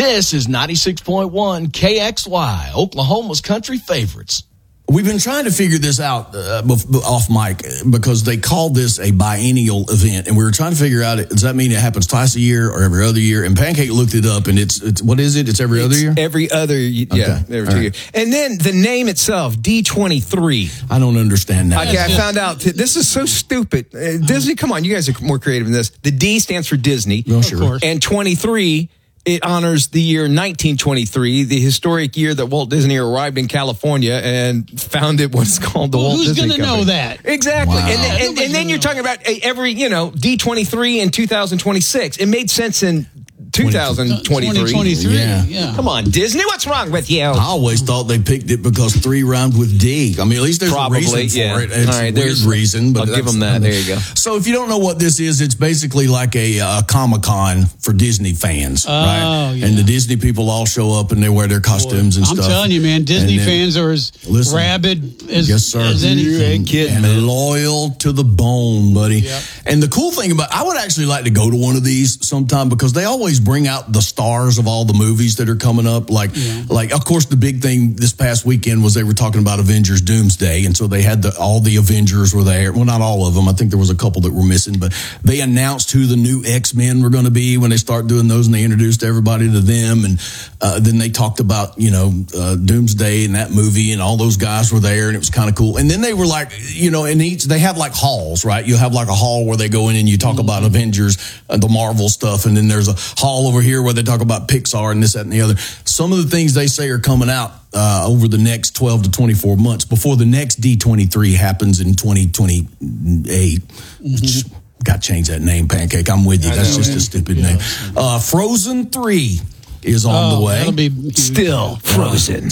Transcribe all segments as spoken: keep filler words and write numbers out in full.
This is ninety-six point one K X Y, Oklahoma's country favorites. We've been trying to figure this out uh, off mic because they called this a biennial event, and we were trying to figure out, does that mean it happens twice a year or every other year? And Pancake looked it up, and it's, it's what is it? It's every it's other year? Every other, yeah, okay. every All two right. years. And then the name itself, D twenty-three. I don't understand that. Okay, I found out, t- this is so stupid. Uh, Disney, come on, you guys are more creative than this. The D stands for Disney. No, sure. Of course. And twenty-three, it honors the year nineteen twenty-three, the historic year that Walt Disney arrived in California and founded what's called the Well, Walt who's Disney gonna Company. know that? Exactly. Wow. And, then- and, Nobody's and then gonna you're know talking about uh, every, you know, D twenty-three in two thousand twenty-six. It made sense in two thousand twenty-three. twenty twenty-three. Yeah. Yeah. Come on, Disney, what's wrong with you? I always thought they picked it because three rhymed with D. I mean, at least there's Probably, a reason yeah. for it. It's All right, a weird there's- reason, but I'll give that's- them that. There you go. So if you don't know what this is, it's basically like a uh, Comic-Con for Disney fans, Oh, right? yeah. And the Disney people all show up and they wear their costumes and I'm stuff. telling you, man, Disney And then- fans are as Listen. rabid as, Yes, sir. as anything. and, and loyal to the bone, buddy. Yep. And the cool thing about, I would actually like to go to one of these sometime because they always bring out the stars of all the movies that are coming up. Like, Yeah. like of course, the big thing this past weekend was they were talking about Avengers Doomsday, and so they had the all the Avengers were there. Well, not all of them. I think there was a couple that were missing, but they announced who the new X-Men were going to be when they start doing those, and they introduced everybody to them. And uh, then they talked about you know uh, Doomsday and that movie, and all those guys were there, and it was kind of cool. And then they were like, you know, in each they have like halls, right? You have like a hall where they go in and you talk about Avengers, uh, the Marvel stuff, and then there's a hall over here where they talk about Pixar and this, that, and the other. Some of the things they say are coming out uh, over the next twelve to twenty-four months before the next D twenty-three happens in twenty twenty-eight. Mm-hmm. Got to change that name, Pancake. I'm with you. I That's know, just man. a stupid Yeah. name. Uh, Frozen three is on Oh, the way. that'll be Still frozen.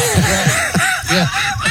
Yeah.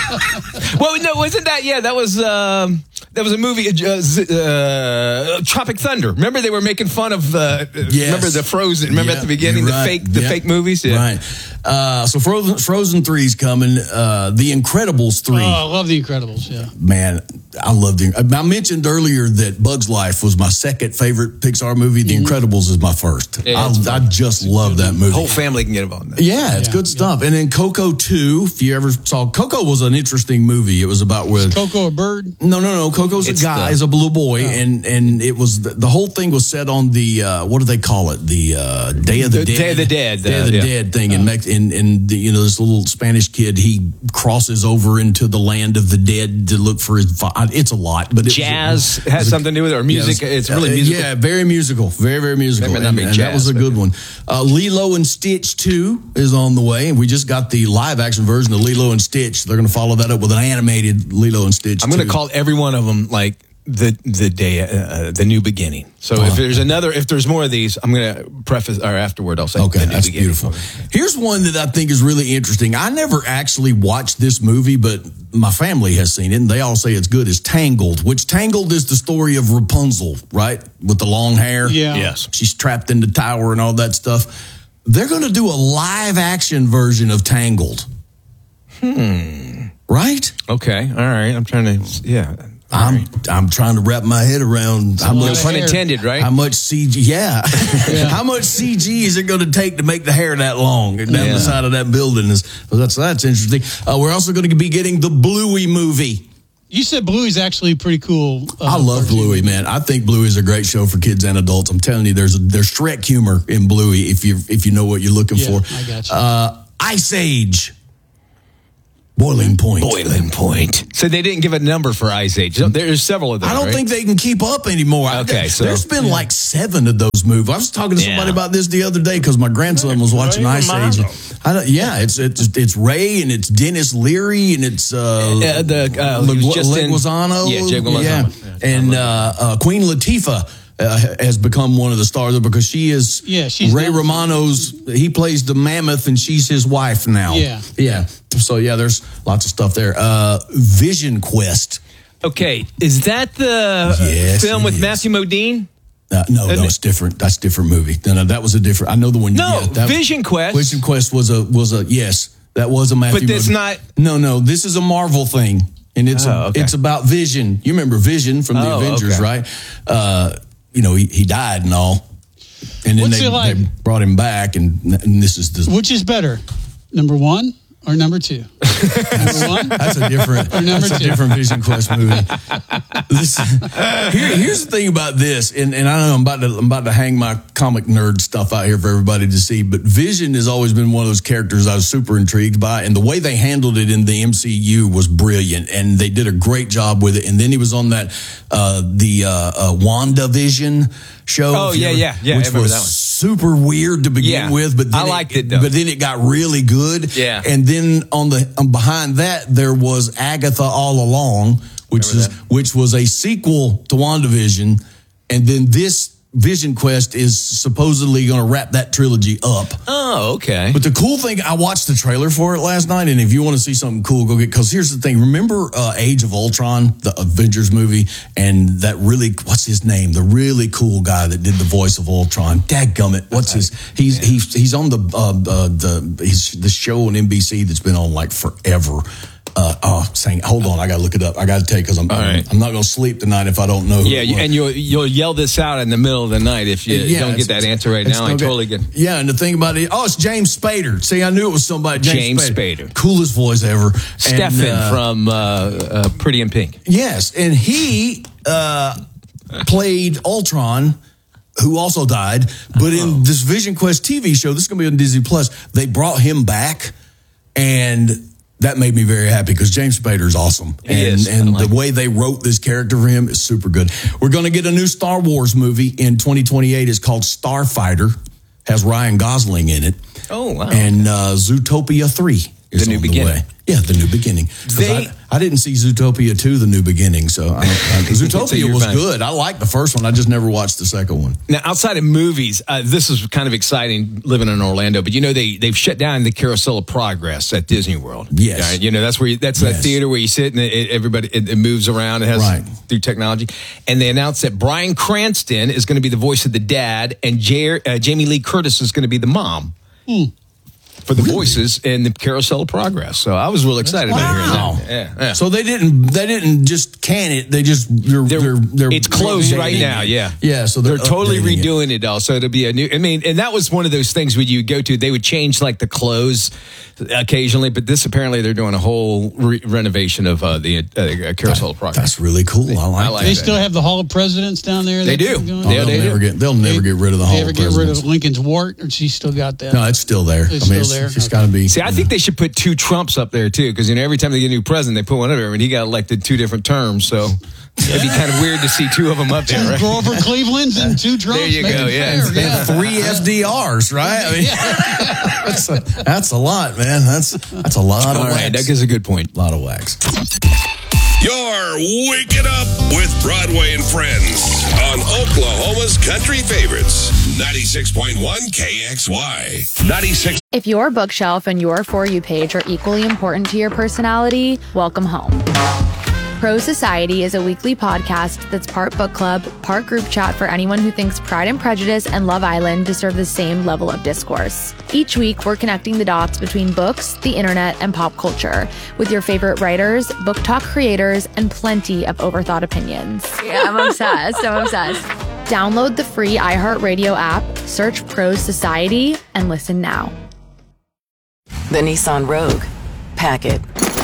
Well, no, wasn't that? Yeah, that was um, that was a movie, uh, z- uh, Tropic Thunder. Remember they were making fun of. Uh, Yes. Remember the Frozen? Remember Yeah, at the beginning you're the right. fake the Yeah. fake movies? Yeah. Right. Uh, so Frozen Frozen three is coming. Uh, the Incredibles three. Oh, I love The Incredibles. Yeah. Man, I love the. I mentioned earlier that Bugs Life was my second favorite Pixar movie. The Incredibles is my first. Yeah, I, it's I just love that movie. Whole family can get involved in that. Yeah, it's Yeah, good stuff. And then Coco two, if you ever saw Coco, was an interesting movie. It was about where Coco a bird? no, no, no. Coco's It's a guy, the- is a blue boy, and and it was the, the whole thing was set on the uh, what do they call it? The uh, Day of the, The Dead, Day of the Dead, Day uh, of the yeah. Dead thing, and Mex- and and the, you know this little Spanish kid, he crosses over into the land of the dead to look for his. Fa- It's a lot, but it Jazz was a, it has was a- something to do with it, or music. Yes. it's really Uh, musical. Yeah, very musical. Very, very musical. Remember, that And, made and that jazz, was a but- good one. Uh, Lilo and Stitch two is on the way. And we just got the live action version of Lilo and Stitch. They're going to follow that up with an animated Lilo and Stitch I'm going to two. call every one of them like the the day, uh, the new beginning. So if there's another, if there's more of these, I'm going to preface or afterward. I'll say Okay, the new that's beginning. beautiful. Here's one that I think is really interesting. I never actually watched this movie, but my family has seen it, and they all say it's good. Is Tangled, which Tangled is the story of Rapunzel, right, with the long hair. Yeah. Yes. She's trapped in the tower and all that stuff. They're going to do a live action version of Tangled. Hmm. Right? Okay. All right. I'm trying to. Yeah. All I'm right. I'm trying to wrap my head around how lot much of Pun hair. intended, right? How much C G? Yeah. How much C G is it going to take to make the hair that long down Yeah. the side of that building? Is well, that's that's interesting. Uh, we're also going to be getting the Bluey movie. You said Bluey's actually pretty cool. Uh, I love cartoon. Bluey, man. I think Bluey is a great show for kids and adults. I'm telling you, there's a, there's Shrek humor in Bluey if you if you know what you're looking Yeah, for. I got you. Uh, Ice Age. Boiling Point. Boiling Point. So they didn't give a number for Ice Age. There's several of them. I don't right? think they can keep up anymore. I- Okay, so- there's been like seven of those movies. I was talking to somebody Yeah. about this the other day because my grandson was watching Ray Ice Age. Romano. I don't, yeah, it's it's it's Ray and it's Dennis Leary and it's uh, Uh, the, uh, he was Legu- just in- Leguizamo. Yeah, Jake Leguizamo. Yeah. Yeah. and uh, uh, Queen Latifah. Uh, has become one of the stars because she is Yeah, she's Ray now- Romano's. He plays the mammoth and she's his wife now. Yeah. yeah. So yeah, there's lots of stuff there. Uh, Vision Quest. Okay. Is that the Yes, film it with is. Matthew Modine? Uh, no, no, Isn't it's different. That's a different movie. No, no, that was a different. I know the one. you No, yeah, that, Vision Quest. Vision Quest was a was a yes. That was a Matthew. But that's Modine. not- No, no, this is a Marvel thing, and it's Oh, a, okay. it's about Vision. You remember Vision from the Oh, Avengers, okay. right? Uh, you know, he, he died and all. And then What's they, it like? they brought him back, and, and this is the Which is better, number one or number two? Number one. That's a different. Or number that's a two. different Vision Quest movie. This, here, here's the thing about this, and, and I know I'm about to I'm about to hang my comic nerd stuff out here for everybody to see. But Vision has always been one of those characters I was super intrigued by, and the way they handled it in the M C U was brilliant, and they did a great job with it. And then he was on that uh, the uh, uh, WandaVision show. Oh, if you yeah, ever- yeah, yeah, I which remember was that one. super weird to begin Yeah. with, but then I liked it, though. But then it got really good. Yeah. And then on the um, behind that there was Agatha All Along, which Remember is that? which was a sequel to WandaVision, and then this Vision Quest is supposedly going to wrap that trilogy up. Oh, okay. But the cool thing, I watched the trailer for it last night, and if you want to see something cool, go get. Because here's the thing: remember uh, Age of Ultron, the Avengers movie, and that really what's his name? The really cool guy that did the voice of Ultron. Dadgummit, what's his? He's Yeah. he's he's on the uh, uh, the he's the show on N B C that's been on like forever. Uh, oh, saying, hold on, I got to look it up. I got to tell you because I'm, All I'm right. I'm not going to sleep tonight if I don't know. Who Yeah, it you, was. and you'll you'll yell this out in the middle of the night if you Yeah, don't it's- get that answer right it's now. no I good. totally get. Yeah, and the thing about it, oh, it's James Spader. See, I knew it was somebody. James, James Spader. coolest voice ever. Stefan And, uh, from uh, uh, Pretty in Pink. yes, and he uh, played Ultron, who also died. But in this Vision Quest T V show, this is going to be on Disney Plus. They brought him back, and that made me very happy because James Spader is awesome. He and is. I and like the way they wrote this character for him is super good. We're going to get a new Star Wars movie in twenty twenty-eight. It's called Starfighter. Has Ryan Gosling in it. Oh, wow. And uh, Zootopia three is The New on Beginning. way. Yeah, The New Beginning. 'Cause They- I, I didn't see Zootopia two, The New Beginning, so I, I, Zootopia you're was fine. good. I liked the first one. I just never watched the second one. Now, outside of movies, uh, this is kind of exciting living in Orlando. But you know, they they've shut down the Carousel of Progress at Disney World. Yes. Right? You know, that's where you, that's that Yes. theater where you sit and it, it- everybody it, it moves around. It has Right. through technology. And they announced that Bryan Cranston is going to be the voice of the dad, and Jer- uh, Jamie Lee Curtis is going to be the mom. For the voices in the Carousel of Progress, so I was real excited about hearing Wow. that. Yeah, yeah. So they didn't they didn't just can it. They just they're They're- they're, they're it's closed right updating now. it. Yeah, Yeah, so they're, they're, totally updating it. redoing it. all. So it'll be a new. I mean, and that was one of those things where you go to. They would change like the clothes occasionally, but this apparently they're doing a whole re- renovation of uh, the uh, Carousel of Progress. That's really cool. I like, I like that. They that. still have the Hall of Presidents down there. They that do. keep going? Oh, Yeah, they'll they never do. get they'll never get rid of the They Hall ever of get rid Presidents. of Lincoln's wart, or she still got that? No, it's still there. It's I mean, still it's, there? it's just Okay. got to be. See, I think they should put two Trumps up there too, because you know every time they get a new president, they put one up there, and he got elected two different terms. So it'd be kind of weird to see two of them up there, Two right? Grover Cleveland's and two Trumps. There you make go, it yeah. fair, yeah. Three F D Rs, right? I mean, that's, a, that's a lot, man. That's that's a lot All of right, wax. that gives a good point. A lot of wax. You're waking up with Broadway and Friends on Oklahoma's Country Favorites. ninety-six point one K X Y. ninety-six. If your bookshelf and your For You page are equally important to your personality, welcome home. Pro Society is a weekly podcast that's part book club, part group chat for anyone who thinks Pride and Prejudice and Love Island deserve the same level of discourse. Each week, we're connecting the dots between books, the internet, and pop culture with your favorite writers, book talk creators, and plenty of overthought opinions. Yeah, I'm obsessed. I'm obsessed. Download the free iHeartRadio app, search Pro Society, and listen now. The Nissan Rogue. Pack it.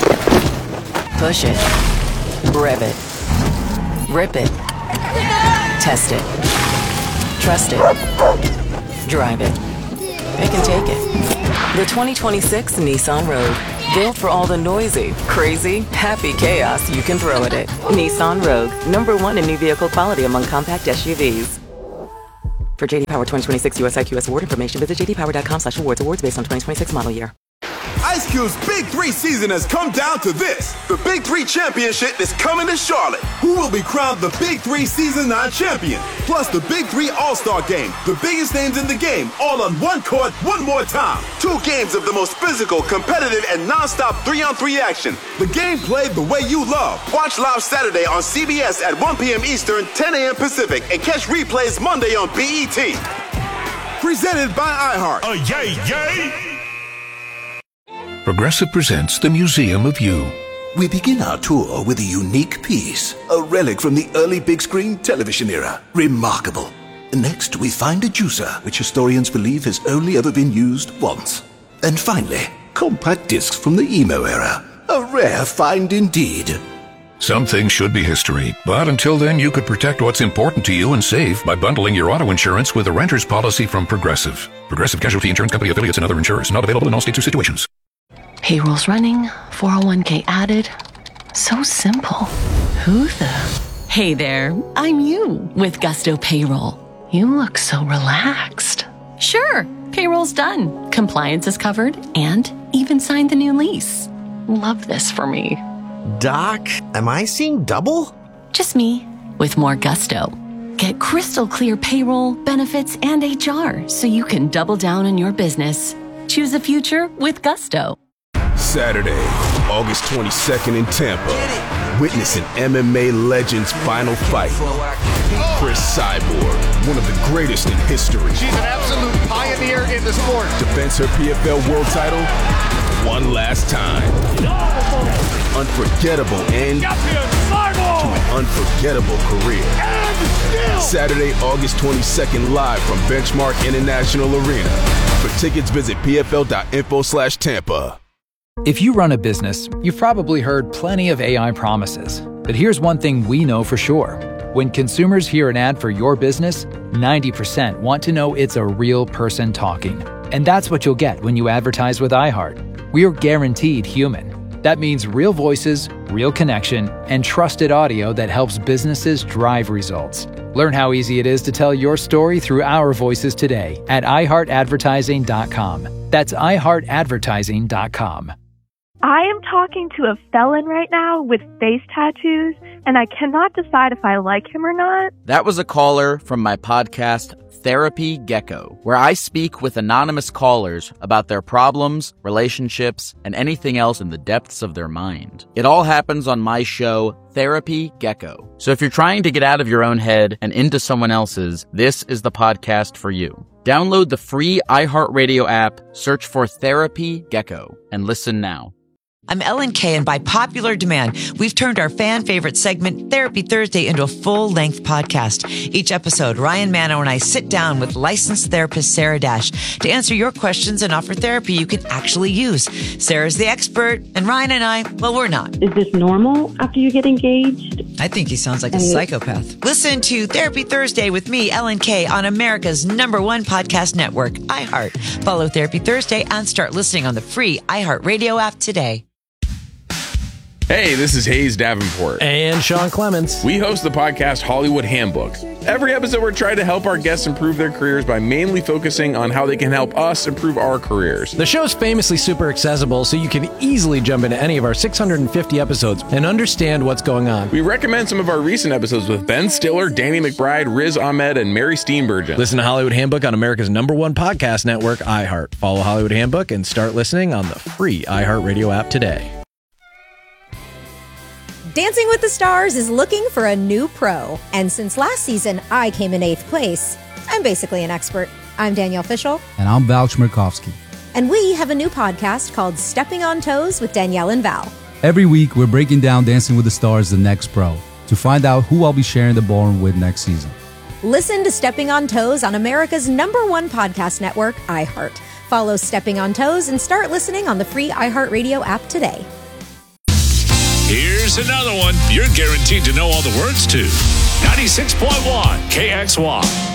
Push it. Rev it. Rip it. Test it. Trust it. Drive it. Pick and take it. The twenty twenty-six Nissan Rogue. Built for all the noisy, crazy, happy chaos you can throw at it. Nissan Rogue. Number one in new vehicle quality among compact S U Vs. For J D Power twenty twenty-six U S I Q S award information, visit j d power dot com slash awards. Awards based on twenty twenty-six model year. Ice Cube's Big Three season has come down to this. The Big Three Championship is coming to Charlotte. Who will be crowned the Big Three Season nine champion? Plus the Big Three All-Star Game. The biggest names in the game, all on one court, one more time. Two games of the most physical, competitive, and non-stop three-on-three action. The game played the way you love. Watch live Saturday on C B S at one p.m. Eastern, ten a.m. Pacific, and catch replays Monday on B E T. Presented by iHeart. Oh, yay, yay! Progressive presents The Museum of You. We begin our tour with a unique piece, a relic from the early big screen television era. Remarkable. Next, we find a juicer, which historians believe has only ever been used once. And finally, compact discs from the emo era. A rare find indeed. Some things should be history, but until then, you could protect what's important to you and save by bundling your auto insurance with a renter's policy from Progressive. Progressive Casualty Insurance Company affiliates and other insurers. Not available in all states or situations. Payroll's running, four oh one k added. So simple. Who the... Hey there, I'm you with Gusto Payroll. You look so relaxed. Sure, payroll's done. Compliance is covered and even signed the new lease. Love this for me. Doc, am I seeing double? Just me with more gusto. Get crystal clear payroll, benefits, and H R so you can double down on your business. Choose the future with Gusto. Saturday, August twenty-second in Tampa. Witness an M M A legend's final fight. Chris Cyborg, one of the greatest in history. She's an absolute pioneer in the sport. Defends her P F L world title one last time. Unforgettable end to an unforgettable career. Saturday, August twenty-second, live from Benchmark International Arena. For tickets, visit pfl.info slash Tampa. If you run a business, you've probably heard plenty of A I promises. But here's one thing we know for sure. When consumers hear an ad for your business, ninety percent want to know it's a real person talking. And that's what you'll get when you advertise with iHeart. We are guaranteed human. That means real voices, real connection, and trusted audio that helps businesses drive results. Learn how easy it is to tell your story through our voices today at i heart advertising dot com. That's i heart advertising dot com. I am talking to a felon right now with face tattoos, and I cannot decide if I like him or not. That was a caller from my podcast, Therapy Gecko, where I speak with anonymous callers about their problems, relationships, and anything else in the depths of their mind. It all happens on my show, Therapy Gecko. So if you're trying to get out of your own head and into someone else's, this is the podcast for you. Download the free iHeartRadio app, search for Therapy Gecko, and listen now. I'm Ellen Kay, and by popular demand, we've turned our fan favorite segment, Therapy Thursday, into a full-length podcast. Each episode, Ryan Mano and I sit down with licensed therapist Sarah Dash to answer your questions and offer therapy you can actually use. Sarah's the expert, and Ryan and I, well, we're not. Is this normal after you get engaged? I think he sounds like a psychopath. Listen to Therapy Thursday with me, Ellen Kay, on America's number one podcast network, iHeart. Follow Therapy Thursday and start listening on the free iHeartRadio app today. Hey, this is Hayes Davenport. And Sean Clements. We host the podcast Hollywood Handbook. Every episode, we're trying to help our guests improve their careers by mainly focusing on how they can help us improve our careers. The show's famously super accessible, so you can easily jump into any of our six hundred fifty episodes and understand what's going on. We recommend some of our recent episodes with Ben Stiller, Danny McBride, Riz Ahmed, and Mary Steenburgen. Listen to Hollywood Handbook on America's number one podcast network, iHeart. Follow Hollywood Handbook and start listening on the free iHeartRadio app today. Dancing with the Stars is looking for a new pro. And since last season, I came in eighth place. I'm basically an expert. I'm Danielle Fishel. And I'm Val Chmerkovsky. And we have a new podcast called Stepping on Toes with Danielle and Val. Every week, we're breaking down Dancing with the Stars, the next pro, to find out who I'll be sharing the ballroom with next season. Listen to Stepping on Toes on America's number one podcast network, iHeart. Follow Stepping on Toes and start listening on the free iHeartRadio app today. Here's another one you're guaranteed to know all the words to. ninety-six point one K X Y.